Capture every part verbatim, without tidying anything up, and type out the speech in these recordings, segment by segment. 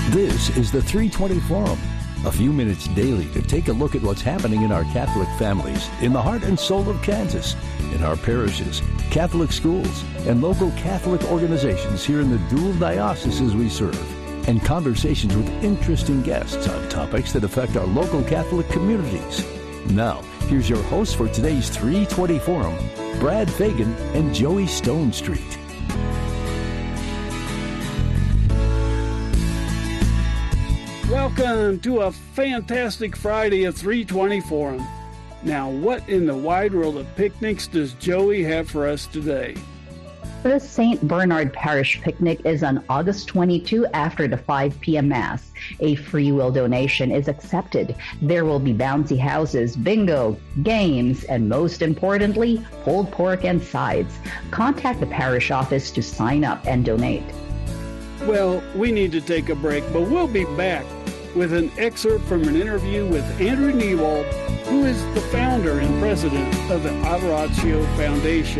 This is the three twenty Forum, a few minutes daily to take a look at what's happening in our Catholic families, in the heart and soul of Kansas, in our parishes, Catholic schools, and local Catholic organizations here in the dual dioceses we serve, and conversations with interesting guests on topics that affect our local Catholic communities. Now, here's your hosts for today's three twenty Forum, Brad Fagan and Joey Stone Street. Welcome to a fantastic Friday of three twenty Forum. Now, what in the wide world of picnics does Joey have for us today? The Saint Bernard Parish Picnic is on August twenty-second after the five p.m. Mass. A free will donation is accepted. There will be bouncy houses, bingo, games, and most importantly, pulled pork and sides. Contact the parish office to sign up and donate. Well, we need to take a break, but we'll be back with an excerpt from an interview with Andrew Newald, who is the founder and president of the Adoratio Foundation.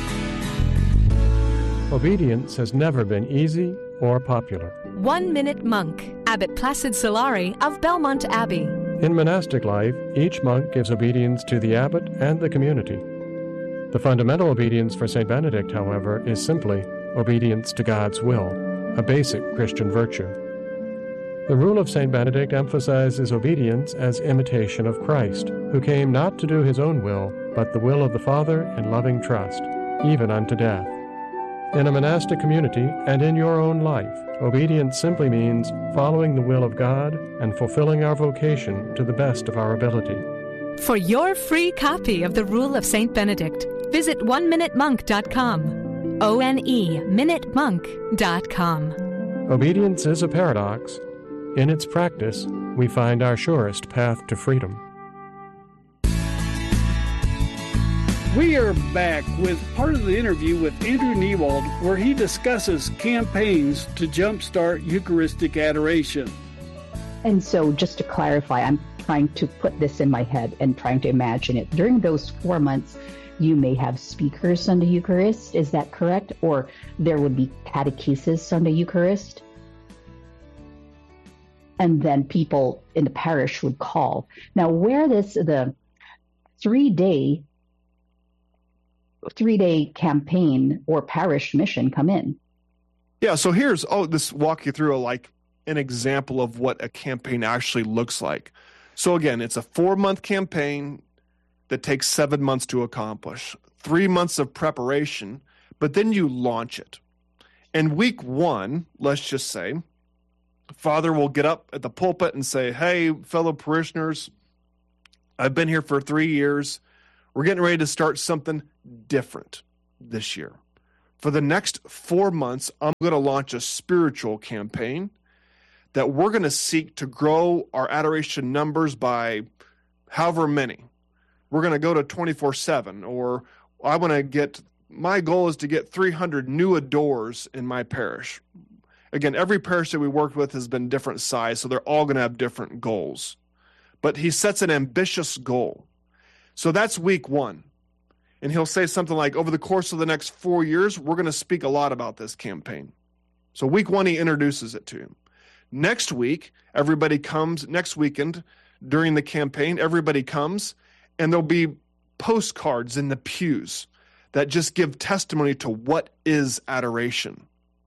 Obedience has never been easy or popular. One Minute Monk, Abbot Placid Solari of Belmont Abbey. In monastic life, each monk gives obedience to the abbot and the community. The fundamental obedience for Saint Benedict, however, is simply obedience to God's will, a basic Christian virtue. The rule of Saint Benedict emphasizes obedience as imitation of Christ, who came not to do his own will, but the will of the Father in loving trust, even unto death. In a monastic community and in your own life, obedience simply means following the will of God and fulfilling our vocation to the best of our ability. For your free copy of the Rule of Saint Benedict, visit one minute monk dot com. O N E, minute monk dot com. Obedience is a paradox. In its practice, we find our surest path to freedom. We are back with part of the interview with Andrew Newald, where he discusses campaigns to jumpstart Eucharistic adoration. And so, just to clarify, I'm trying to put this in my head and trying to imagine it. During those four months, you may have speakers on the Eucharist, is that correct? Or there would be catechesis on the Eucharist? And then people in the parish would call. Now, where does the three-day three-day campaign or parish mission come in? Yeah, so here's, oh, this walk you through a, like an example of what a campaign actually looks like. So again, it's a four-month campaign that takes seven months to accomplish, three months of preparation, but then you launch it. And week one, let's just say, Father will get up at the pulpit and say, hey, fellow parishioners, I've been here for three years. We're getting ready to start something different this year. For the next four months, I'm going to launch a spiritual campaign that we're going to seek to grow our adoration numbers by however many. We're going to go to twenty-four seven, or I want to get, my goal is to get three hundred new adorers in my parish. Again, every parish that we worked with has been different size, so they're all going to have different goals. But he sets an ambitious goal. So that's week one. And he'll say something like, over the course of the next four years, we're going to speak a lot about this campaign. So week one, he introduces it to him. Next week, everybody comes, next weekend, during the campaign, everybody comes, and there'll be postcards in the pews that just give testimony to what is adoration.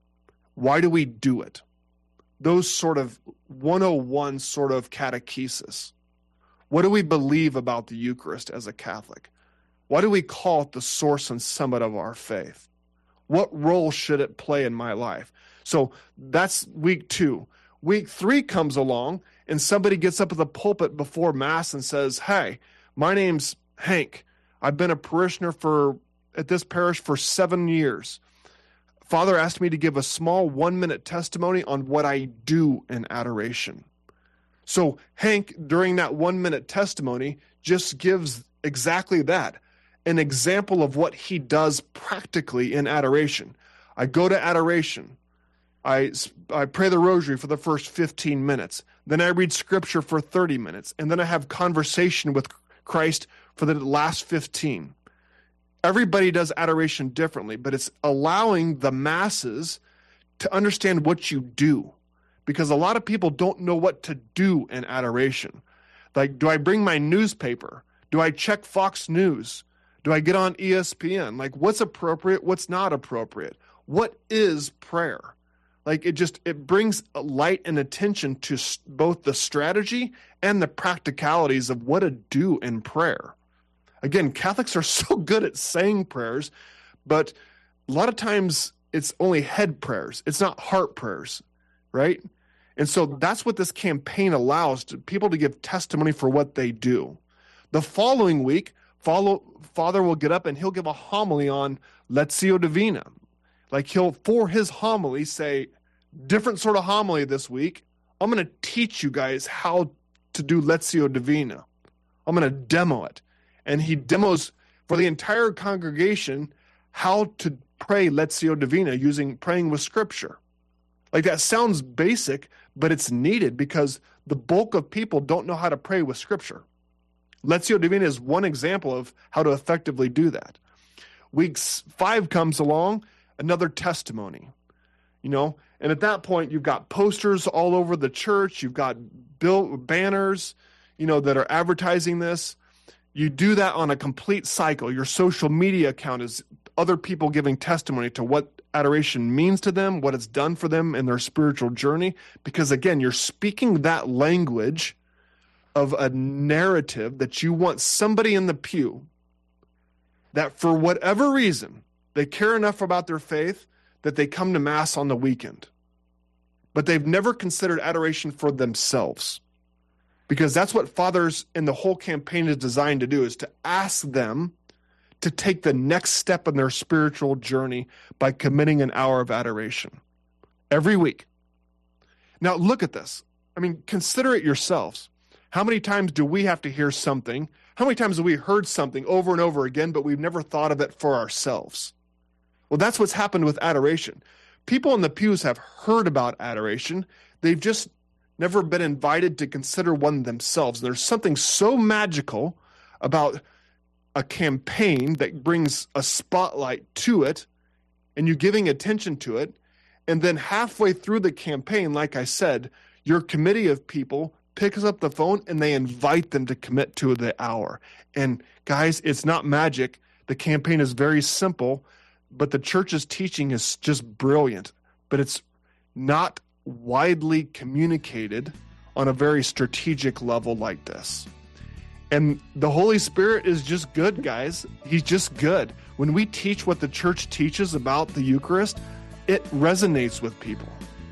Why do we do it? Those sort of one oh one sort of catechesis. What do we believe about the Eucharist as a Catholic? Why do we call it the source and summit of our faith? What role should it play in my life? So that's week two. Week three comes along, and somebody gets up at the pulpit before Mass and says, hey, my name's Hank. I've been a parishioner for at this parish for seven years. Father asked me to give a small one-minute testimony on what I do in adoration. So Hank, during that one-minute testimony, just gives exactly that, an example of what he does practically in adoration. I go to adoration. I, I pray the rosary for the first fifteen minutes. Then I read scripture for thirty minutes. And then I have conversation with Christ for the last fifteen. Everybody does adoration differently, but it's allowing the masses to understand what you do. because a lot of people don't know what to do in adoration. Like, do I bring my newspaper? Do I check Fox News? Do I get on E S P N? Like, what's appropriate? What's not appropriate? What is prayer? Like, it just, it brings light and attention to both the strategy and the practicalities of what to do in prayer. Again, Catholics are so good at saying prayers, but a lot of times it's only head prayers. It's not heart prayers, right? And so that's what this campaign allows to people to give testimony for what they do. The following week, follow, Father will get up and he'll give a homily on Lectio Divina. Like, he'll, for his homily, say, different sort of homily this week. I'm going to teach you guys how to do Lectio Divina. I'm going to demo it. And he demos for the entire congregation how to pray Lectio Divina using praying with Scripture. Like, that sounds basic, but it's needed because the bulk of people don't know how to pray with Scripture. Lectio Divina is one example of how to effectively do that. Week five comes along, another testimony, you know, and at that point you've got posters all over the church, you've got bill banners, you know, that are advertising this. You do that on a complete cycle. Your social media account is other people giving testimony to what adoration means to them, what it's done for them in their spiritual journey, because again, you're speaking that language of a narrative that you want somebody in the pew that for whatever reason, they care enough about their faith that they come to Mass on the weekend. But they've never considered adoration for themselves. Because that's what Fathers in the whole campaign is designed to do, is to ask them to take the next step in their spiritual journey by committing an hour of adoration every week. Now, look at this. I mean, consider it yourselves. How many times do we have to hear something? How many times have we heard something over and over again, but we've never thought of it for ourselves? Well, that's what's happened with adoration. People in the pews have heard about adoration. They've just never been invited to consider one themselves. And there's something so magical about a campaign that brings a spotlight to it and you giving attention to it. And then halfway through the campaign, like I said, your committee of people picks up the phone and they invite them to commit to the hour. And guys, it's not magic. The campaign is very simple, but the church's teaching is just brilliant. But it's not widely communicated on a very strategic level like this. And the Holy Spirit is just good, guys. He's just good. When we teach what the church teaches about the Eucharist, it resonates with people.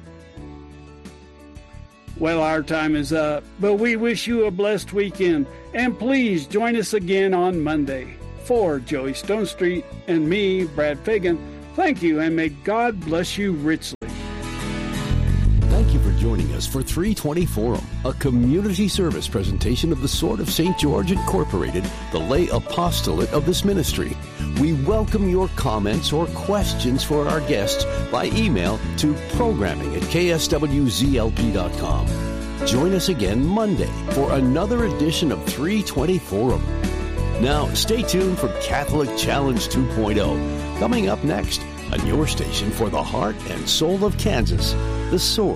Well, our time is up, but we wish you a blessed weekend. And please join us again on Monday. For Joey Stone Street and me, Brad Fagan, thank you, and may God bless you richly. Thank you for joining us for three twenty Forum, a community service presentation of the Sword of Saint George Incorporated, the lay apostolate of this ministry. We welcome your comments or questions for our guests by email to programming at k s w z l p dot com. Join us again Monday for another edition of three twenty Forum. Now, stay tuned for Catholic Challenge two point oh, coming up next on your station for the heart and soul of Kansas, The Sword.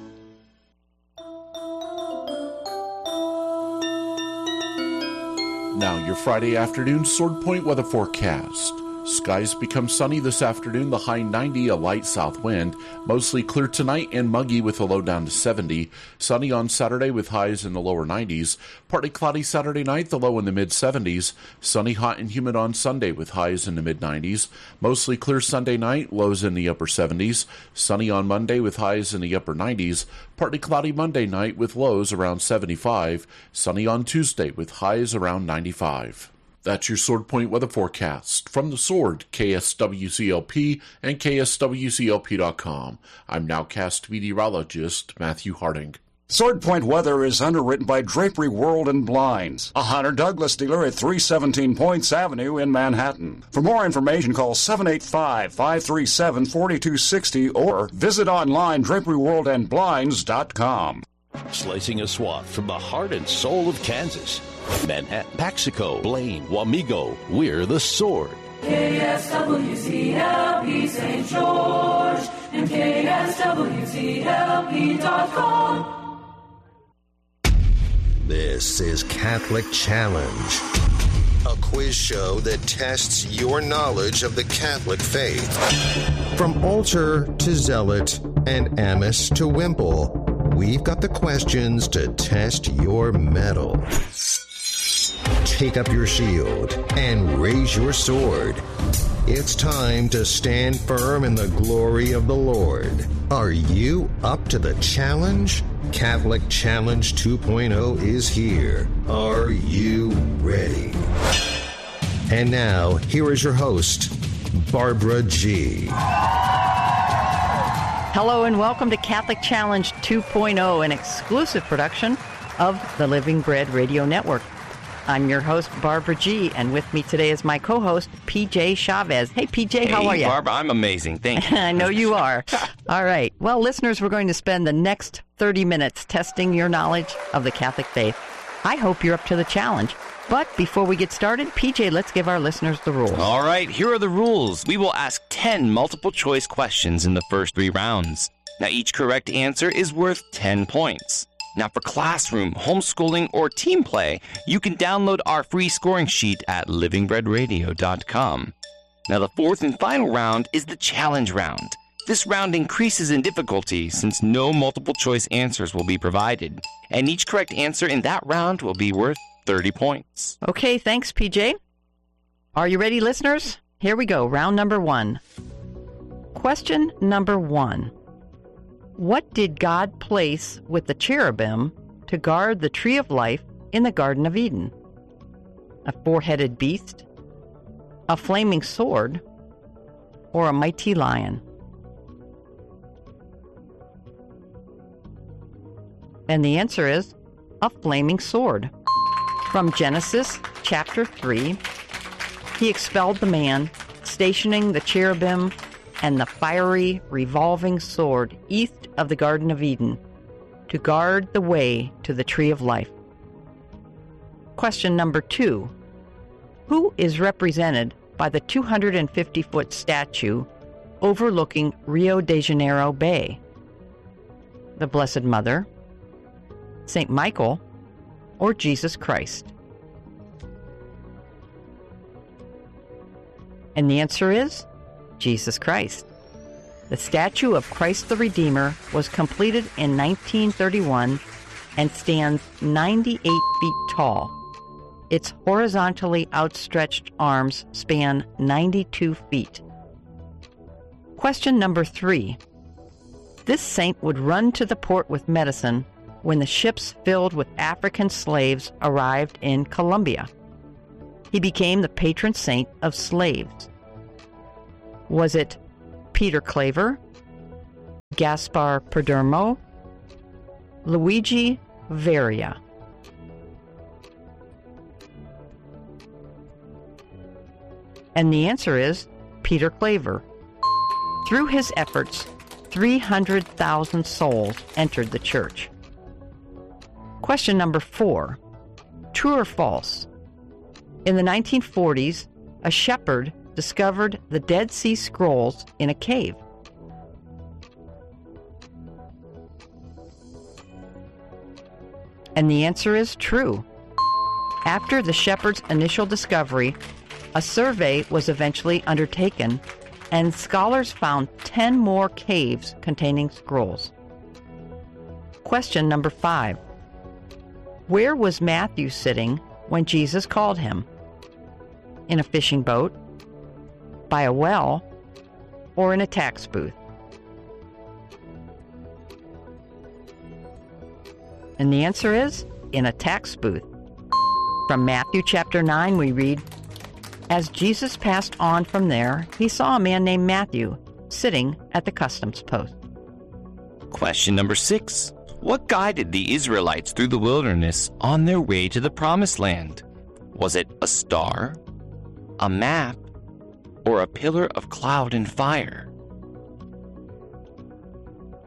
Now, your Friday afternoon Sword Point weather forecast. Skies become sunny this afternoon, the high ninety, a light south wind. Mostly clear tonight and muggy with a low down to seventy. Sunny on Saturday with highs in the lower nineties. Partly cloudy Saturday night, the low in the mid seventies. Sunny, hot, and humid on Sunday with highs in the mid nineties. Mostly clear Sunday night, lows in the upper seventies. Sunny on Monday with highs in the upper nineties. Partly cloudy Monday night with lows around seventy-five. Sunny on Tuesday with highs around ninety-five. That's your Sword Point weather forecast. From the Sword, K S W C L P and K S W C L P dot com. I'm nowcast meteorologist Matthew Harding. Sword Point weather is underwritten by Drapery World and Blinds, a Hunter Douglas dealer at three seventeen Points Avenue in Manhattan. For more information, call seven eight five, five three seven, four two six zero or visit online drapery world and blinds dot com. Slicing a swath from the heart and soul of Kansas. Manhattan, Paxico, Blaine, Wamego, we're The Sword. K S W C L P Saint George and K S W C L P dot com. This is Catholic Challenge, a quiz show that tests your knowledge of the Catholic faith. From altar to zealot and amice to wimple, we've got the questions to test your mettle. Take up your shield and raise your sword. It's time to stand firm in the glory of the Lord. Are you up to the challenge? Catholic Challenge two point oh is here. Are you ready? And now, here is your host, Barbara G. Hello and welcome to Catholic Challenge two point oh, an exclusive production of the Living Bread Radio Network. I'm your host, Barbara G., and with me today is my co-host, P J Chavez. Hey, P J, hey, how are you? Barbara, I'm amazing. Thank you. I know you are. All right. Well, listeners, we're going to spend the next thirty minutes testing your knowledge of the Catholic faith. I hope you're up to the challenge. But before we get started, P J, let's give our listeners the rules. All right, here are the rules. We will ask ten multiple-choice questions in the first three rounds. Now, each correct answer is worth ten points. Now, for classroom, homeschooling, or team play, you can download our free scoring sheet at living bread radio dot com. Now, the fourth and final round is the challenge round. This round increases in difficulty since no multiple-choice answers will be provided, and each correct answer in that round will be worth thirty points. Okay, thanks, P J. Are you ready, listeners? Here we go, round number one. Question number one. What did God place with the cherubim to guard the tree of life in the Garden of Eden? A four-headed beast, a flaming sword, or a mighty lion? And the answer is a flaming sword. From Genesis chapter three, he expelled the man, stationing the cherubim and the fiery revolving sword east of the Garden of Eden to guard the way to the tree of life. Question number two. Who is represented by the two hundred fifty foot statue overlooking Rio de Janeiro Bay? The Blessed Mother, Saint Michael, or Jesus Christ? And the answer is Jesus Christ. The statue of Christ the Redeemer was completed in nineteen thirty-one and stands ninety-eight feet tall. Its horizontally outstretched arms span ninety-two feet. Question number three. This saint would run to the port with medicine when the ships filled with African slaves arrived in Colombia. He became the patron saint of slaves. Was it Peter Claver, Gaspar Perdermo, Luigi Varia? And the answer is Peter Claver. Through his efforts, three hundred thousand souls entered the church. Question number four. True or false? In the nineteen forties, a shepherd discovered the Dead Sea Scrolls in a cave. And the answer is true. After the shepherd's initial discovery, a survey was eventually undertaken, and scholars found ten more caves containing scrolls. Question number five. Where was Matthew sitting when Jesus called him? In a fishing boat, by a well, or in a tax booth? And the answer is in a tax booth. From Matthew chapter nine, we read, As Jesus passed on from there, he saw a man named Matthew sitting at the customs post. Question number six. What guided the Israelites through the wilderness on their way to the Promised Land? Was it a star, a map, or a pillar of cloud and fire?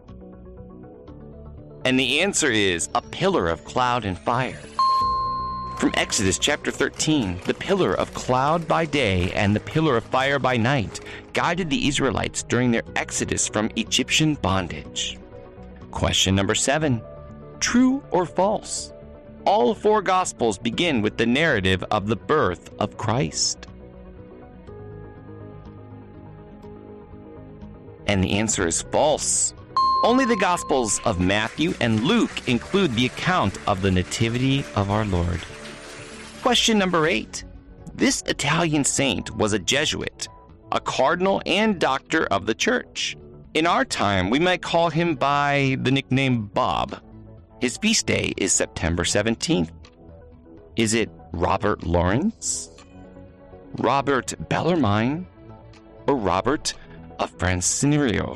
And the answer is a pillar of cloud and fire. From Exodus chapter thirteen, the pillar of cloud by day and the pillar of fire by night guided the Israelites during their exodus from Egyptian bondage. Question number seven. True or false? All four Gospels begin with the narrative of the birth of Christ. And the answer is false. Only the Gospels of Matthew and Luke include the account of the nativity of our Lord. Question number eight. This Italian saint was a Jesuit, a cardinal and doctor of the church. In our time, we might call him by the nickname Bob. His feast day is September seventeenth. Is it Robert Lawrence, Robert Bellarmine, or Robert of Franciario?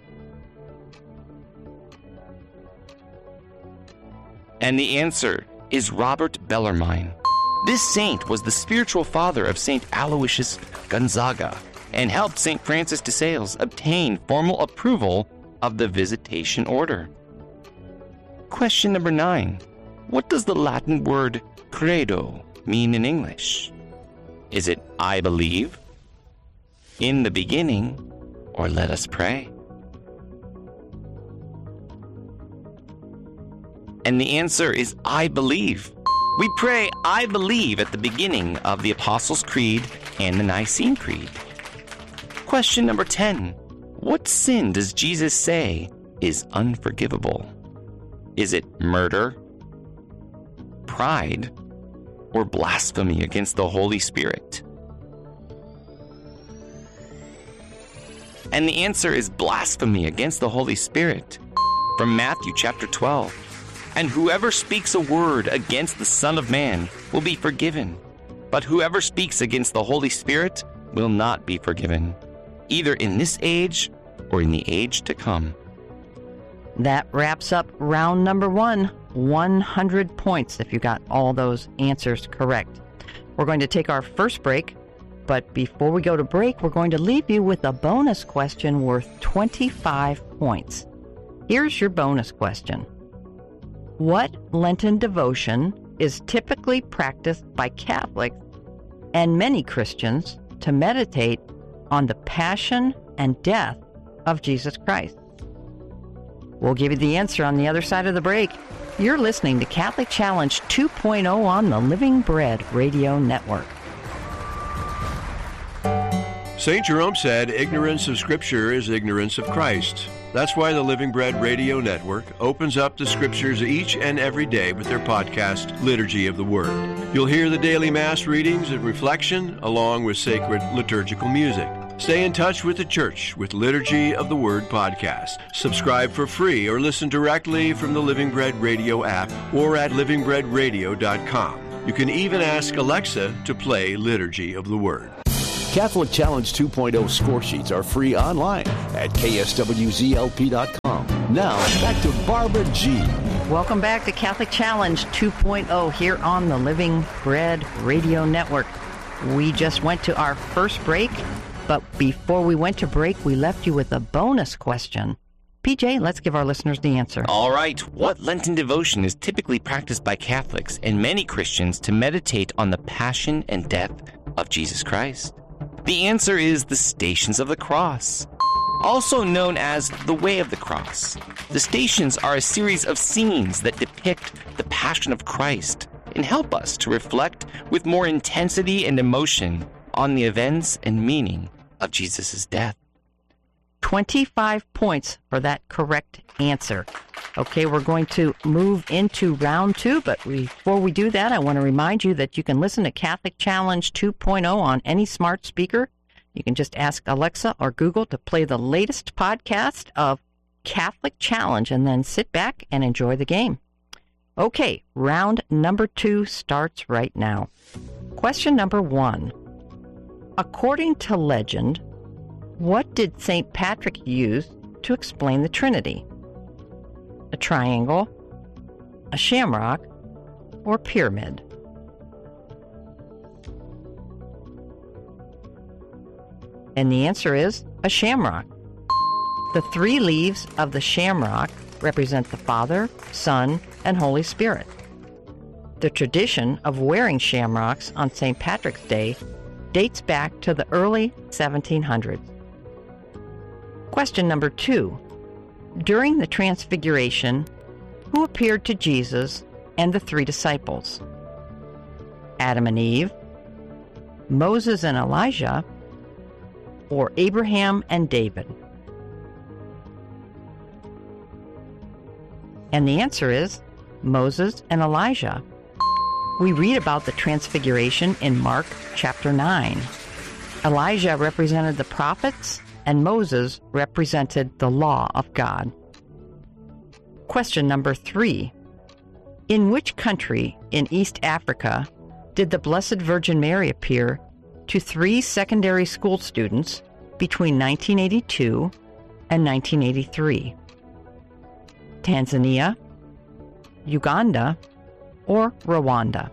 And the answer is Robert Bellarmine. This saint was the spiritual father of Saint Aloysius Gonzaga and helped Saint Francis de Sales obtain formal approval of the Visitation Order. Question number nine. What does the Latin word credo mean in English? Is it I believe, in the beginning, or let us pray? And the answer is I believe. We pray I believe at the beginning of the Apostles' Creed and the Nicene Creed. Question number ten. What sin does Jesus say is unforgivable? Is it murder, pride, or blasphemy against the Holy Spirit? And the answer is blasphemy against the Holy Spirit. From Matthew chapter twelve. And whoever speaks a word against the Son of Man will be forgiven, but whoever speaks against the Holy Spirit will not be forgiven, either in this age or in the age to come. That wraps up round number one. one hundred points if you got all those answers correct. We're going to take our first break, but before we go to break, we're going to leave you with a bonus question worth twenty-five points. Here's your bonus question. What Lenten devotion is typically practiced by Catholics and many Christians to meditate on the passion and death of Jesus Christ? We'll give you the answer on the other side of the break. You're listening to Catholic Challenge two point oh on the Living Bread Radio Network. Saint Jerome said, ignorance of Scripture is ignorance of Christ. That's why the Living Bread Radio Network opens up the Scriptures each and every day with their podcast, Liturgy of the Word. You'll hear the daily Mass readings and reflection, along with sacred liturgical music. Stay in touch with the Church with Liturgy of the Word podcast. Subscribe for free or listen directly from the Living Bread Radio app or at living bread radio dot com. You can even ask Alexa to play Liturgy of the Word. Catholic Challenge two point oh score sheets are free online at K S W Z L P dot com. Now, back to Barbara G. Welcome back to Catholic Challenge two point oh here on the Living Bread Radio Network. We just went to our first break, but before we went to break, we left you with a bonus question. P J, let's give our listeners the answer. All right. What Lenten devotion is typically practiced by Catholics and many Christians to meditate on the passion and death of Jesus Christ? The answer is the Stations of the Cross, also known as the Way of the Cross. The Stations are a series of scenes that depict the Passion of Christ and help us to reflect with more intensity and emotion on the events and meaning of Jesus' death. twenty-five points for that correct answer. Okay, we're going to move into round two, but before we do that, I want to remind you that you can listen to Catholic Challenge two point oh on any smart speaker. You can just ask Alexa or Google to play the latest podcast of Catholic Challenge and then sit back and enjoy the game. Okay, round number two starts right now. Question number one. According to legend, what did Saint Patrick use to explain the Trinity? A triangle, a shamrock, or pyramid? And the answer is a shamrock. The three leaves of the shamrock represent the Father, Son, and Holy Spirit. The tradition of wearing shamrocks on Saint Patrick's Day dates back to the early seventeen hundreds. Question number two. During the Transfiguration, who appeared to Jesus and the three disciples? Adam and Eve, Moses and Elijah, or Abraham and David? And the answer is Moses and Elijah. We read about the Transfiguration in Mark chapter nine. Elijah represented the prophets, and Moses represented the law of God. Question number three. In which country in East Africa did the Blessed Virgin Mary appear to three secondary school students between nineteen eighty-two and nineteen eighty-three? Tanzania, Uganda, or Rwanda?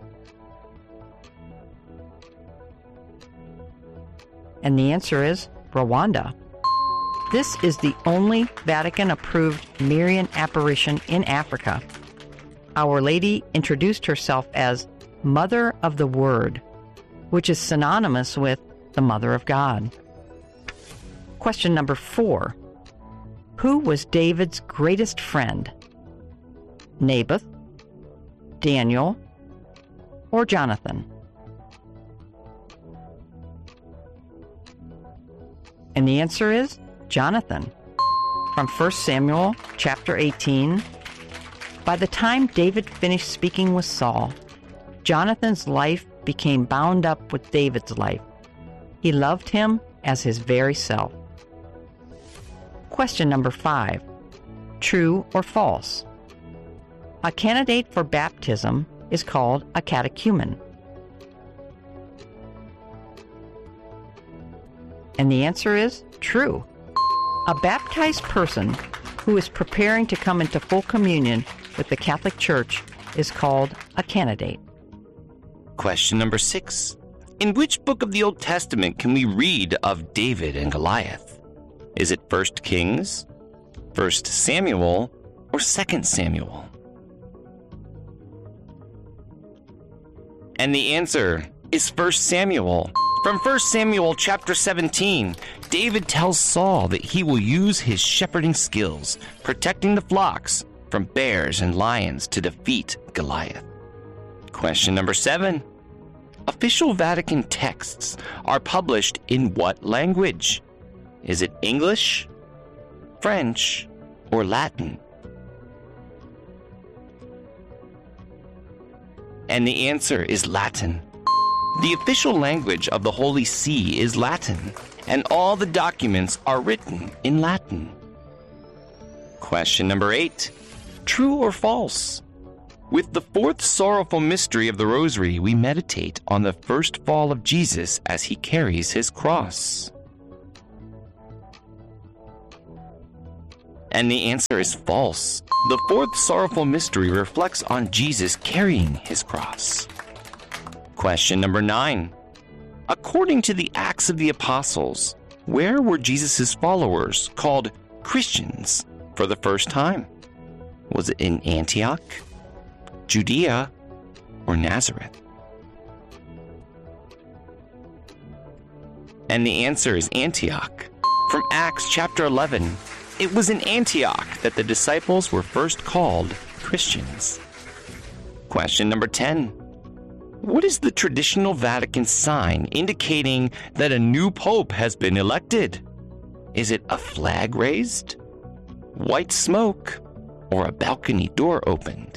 And the answer is Rwanda. This is the only Vatican-approved Marian apparition in Africa. Our Lady introduced herself as Mother of the Word, which is synonymous with the Mother of God. Question number four. Who was David's greatest friend? Naboth, Daniel, or Jonathan? And the answer is Jonathan. From First Samuel chapter eighteen, by the time David finished speaking with Saul, Jonathan's life became bound up with David's life. He loved him as his very self. Question number five. True or false? A candidate for baptism is called a catechumen. And the answer is true. A baptized person who is preparing to come into full communion with the Catholic Church is called a candidate. Question number six. In which book of the Old Testament can we read of David and Goliath? Is it First Kings, First Samuel, or Second Samuel? And the answer is First Samuel. From First Samuel chapter seventeen, David tells Saul that he will use his shepherding skills, protecting the flocks from bears and lions to defeat Goliath. Question number seven. Official Vatican texts are published in what language? Is it English, French, or Latin? And the answer is Latin. The official language of the Holy See is Latin, and all the documents are written in Latin. Question number eight. True or false? With the fourth sorrowful mystery of the Rosary, we meditate on the first fall of Jesus as he carries his cross. And the answer is false. The fourth sorrowful mystery reflects on Jesus carrying his cross. Question number nine. According to the Acts of the Apostles, where were Jesus' followers called Christians for the first time? Was it in Antioch, Judea, or Nazareth? And the answer is Antioch. From Acts chapter eleven, it was in Antioch that the disciples were first called Christians. Question number ten. What is the traditional Vatican sign indicating that a new pope has been elected? Is it a flag raised, white smoke, or a balcony door opened?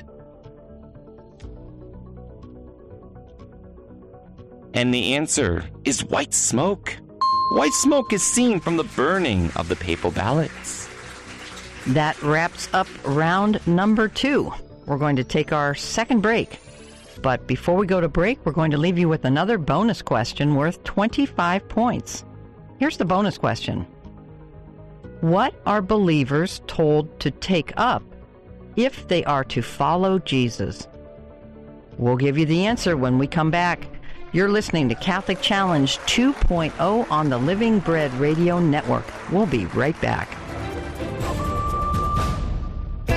And the answer is white smoke. White smoke is seen from the burning of the papal ballots. That wraps up round number two. We're going to take our second break. But before we go to break, we're going to leave you with another bonus question worth twenty-five points. Here's the bonus question. What are believers told to take up if they are to follow Jesus? We'll give you the answer when we come back. You're listening to Catholic Challenge two point oh on the Living Bread Radio Network. We'll be right back.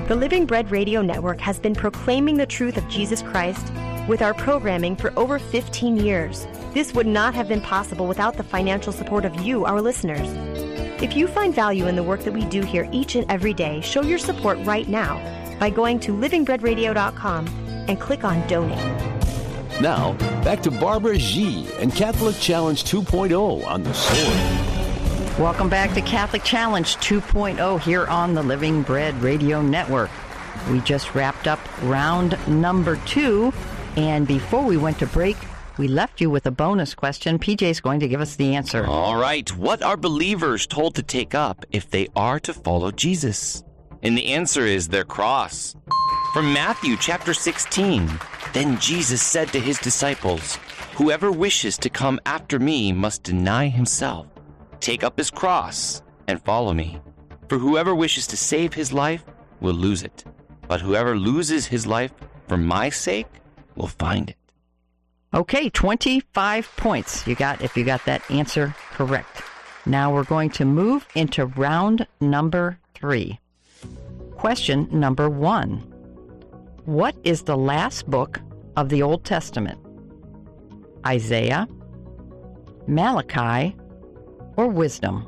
The Living Bread Radio Network has been proclaiming the truth of Jesus Christ with our programming for over fifteen years. This would not have been possible without the financial support of you, our listeners. If you find value in the work that we do here each and every day, show your support right now by going to living bread radio dot com and click on Donate. Now, back to Barbara G. and Catholic Challenge two point oh on the Sword. Welcome back to Catholic Challenge two point oh here on the Living Bread Radio Network. We just wrapped up round number two, and before we went to break, we left you with a bonus question. P J's going to give us the answer. All right. What are believers told to take up if they are to follow Jesus? And the answer is their cross. From Matthew chapter sixteen, then Jesus said to his disciples, "Whoever wishes to come after me must deny himself, take up his cross, and follow me. For whoever wishes to save his life will lose it, but whoever loses his life for my sake will find it." Okay, twenty-five points you got if you got that answer correct. Now we're going to move into round number three. Question number one. What is the last book of the Old Testament? Isaiah, Malachi, or Wisdom?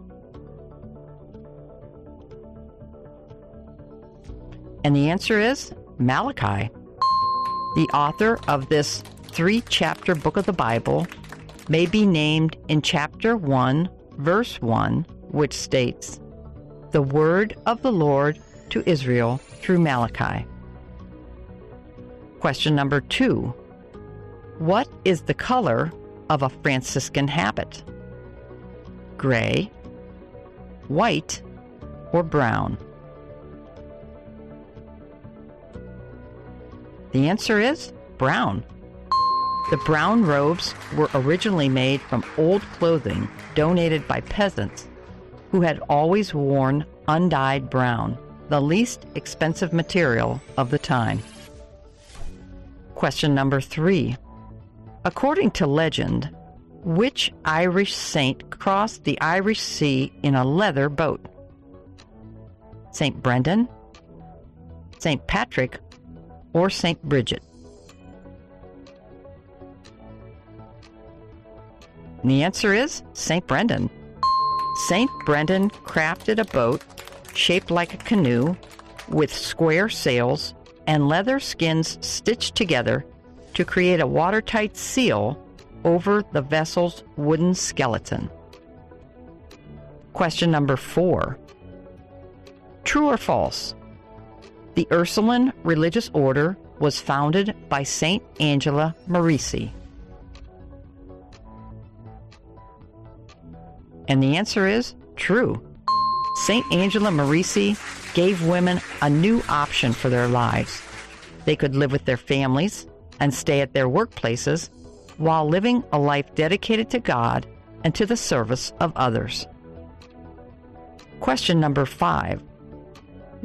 And the answer is Malachi. The author of this three-chapter book of the Bible may be named in chapter one, verse one, which states, "The word of the Lord to Israel through Malachi." Question number two. What is the color of a Franciscan habit? Gray, white, or brown? The answer is brown. The brown robes were originally made from old clothing donated by peasants who had always worn undyed brown, the least expensive material of the time. Question number three. According to legend, which Irish saint crossed the Irish Sea in a leather boat? Saint Brendan, Saint Patrick, or Saint Bridget? And the answer is Saint Brendan. Saint Brendan crafted a boat shaped like a canoe with square sails and leather skins stitched together to create a watertight seal over the vessel's wooden skeleton. Question number four. True or false? The Ursuline religious order was founded by Saint Angela Merici. And the answer is true. Saint Angela Merici gave women a new option for their lives. They could live with their families and stay at their workplaces while living a life dedicated to God and to the service of others. Question number five.